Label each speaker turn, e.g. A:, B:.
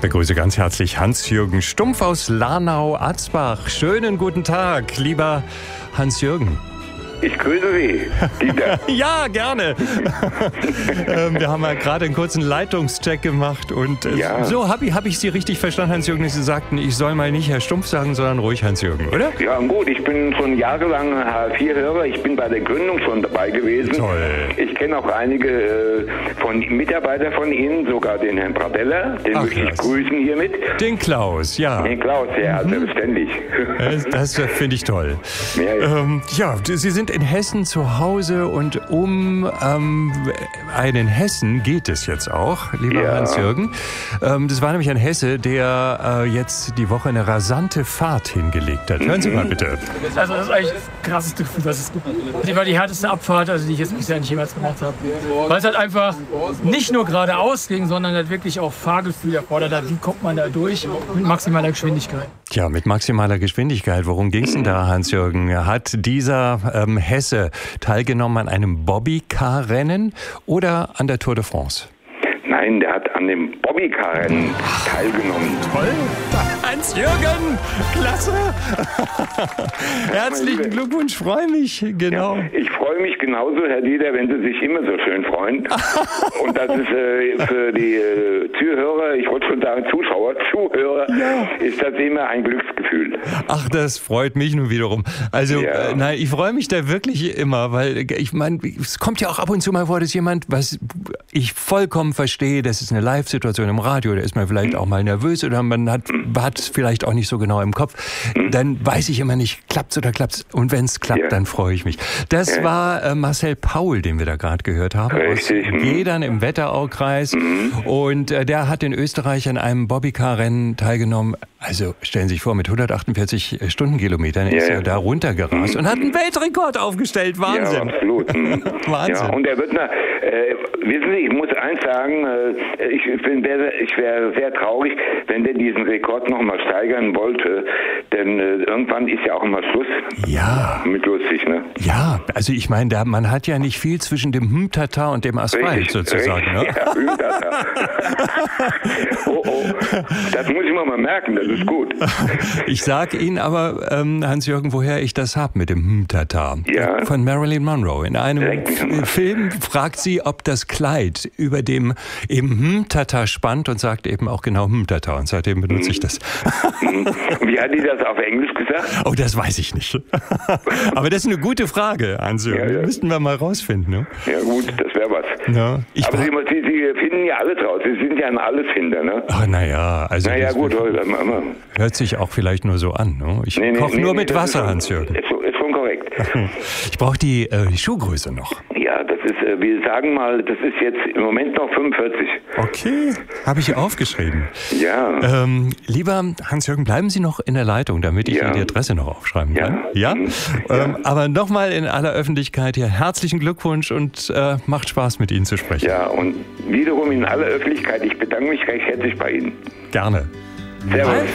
A: Begrüße ganz herzlich Hans-Jürgen Stumpf aus Larnau-Atzbach. Schönen guten Tag, lieber Hans-Jürgen.
B: Ich grüße Sie, Dieter.
A: Ja, gerne. Wir haben ja gerade einen kurzen Leitungscheck gemacht und so hab ich Sie richtig verstanden, Hans-Jürgen, dass Sie sagten, ich soll mal nicht Herr Stumpf sagen, sondern ruhig Hans-Jürgen, oder?
B: Ja, gut, ich bin schon jahrelang HR4-Hörer. Ich bin bei der Gründung schon dabei gewesen.
A: Toll.
B: Ich kenne auch einige Mitarbeiter von Ihnen, sogar den Herrn Pradella. Den möchte ich grüßen hiermit.
A: Den Klaus, ja.
B: Den Klaus, ja, selbstverständlich.
A: Das finde ich toll. Ja, Sie sind in Hessen zu Hause und um einen Hessen geht es jetzt auch, lieber Hans-Jürgen. Das war nämlich ein Hesse, der jetzt die Woche eine rasante Fahrt hingelegt hat. Hören Sie mal bitte.
C: Also das ist eigentlich das krasseste Gefühl, was es gibt. Das war die härteste Abfahrt, die ich jetzt bisher nicht jemals gemacht habe. Weil es halt einfach nicht nur geradeaus ging, sondern halt wirklich auch Fahrgefühl erfordert hat. Wie kommt man da durch mit maximaler Geschwindigkeit?
A: Ja, mit maximaler Geschwindigkeit. Worum ging es denn da, Hans-Jürgen? Hat dieser Hesse teilgenommen an einem Bobbycar-Rennen oder an der Tour de France?
B: Nein, der hat an dem Bobbycar-Rennen teilgenommen.
A: Toll! Hans-Jürgen! Klasse! Herzlichen Glückwunsch, freue mich. Genau.
B: Ja, ich freue mich genauso, Herr Dieter, wenn Sie sich immer so schön freuen. Und das ist für die Zuhörer, ich wollte schon sagen Zuhörer, ist das immer ein Glücksgefühl.
A: Ach, das freut mich nun wiederum. Also, nein, ich freue mich da wirklich immer, weil ich meine, es kommt ja auch ab und zu mal vor, dass jemand, was ich vollkommen verstehe, das ist eine Live-Situation im Radio, da ist man vielleicht auch mal nervös oder man hat es vielleicht auch nicht so genau im Kopf. Dann weiß ich immer nicht, klappt's oder klappt's. Und wenn es klappt, dann freue ich mich. Das war Marcel Paul, den wir da gerade gehört haben.
B: Richtig.
A: Aus Gedern im Wetteraukreis. Und der hat in Österreich an einem Bobbycar-Rennen teilgenommen. Also stellen Sie sich vor, mit 148 Stundenkilometern ist er da runtergerast und hat einen Weltrekord aufgestellt. Wahnsinn.
B: Ja, absolut.
A: Wahnsinn.
B: Ja, und er wird wissen Sie, ich muss eins sagen, ich wäre sehr traurig, wenn der diesen Rekord noch mal steigern wollte, denn irgendwann ist ja auch immer Schluss.
A: Ja.
B: Mit lustig, ne?
A: Ja, also ich meine, man hat ja nicht viel zwischen dem Tata und dem Asphalt sozusagen. Ne?
B: Ja, Tata. Oh, das muss ich mal merken, das ist gut.
A: Ich sag Ihnen aber, Hans-Jürgen, woher ich das habe mit dem Tata.
B: Ja.
A: Von Marilyn Monroe. In einem Film fragt sie, ob das Kleid über dem eben Tata spannt und sagt eben auch genau Tata. Und seitdem benutze ich das.
B: Wie hat die das auf Englisch gesagt?
A: Oh, das weiß ich nicht. Aber das ist eine gute Frage, Hans-Jürgen.
B: Ja.
A: Müssten wir mal rausfinden. Ne?
B: Ja gut, das wäre was.
A: Ja,
B: aber Sie finden ja alles raus. Sie sind ja ein Allesfinder, ne?
A: Ach, naja. Also
B: gut.
A: Hört sich auch vielleicht nur so an. Ne? Ich koche nur mit Wasser, Hans-Jürgen.
B: Ist schon korrekt.
A: Ich brauche die Schuhgröße noch.
B: Ja, das ist, wir sagen mal, das ist jetzt im Moment noch 45.
A: Okay, habe ich aufgeschrieben.
B: Ja.
A: Lieber Hans-Jürgen, bleiben Sie noch in der Leitung, damit ich Ihnen die Adresse noch aufschreiben kann. Ja? Aber nochmal in aller Öffentlichkeit hier herzlichen Glückwunsch und macht Spaß, mit Ihnen zu sprechen.
B: Ja, und wiederum in aller Öffentlichkeit, ich bedanke mich recht herzlich bei Ihnen.
A: Gerne.
B: Servus.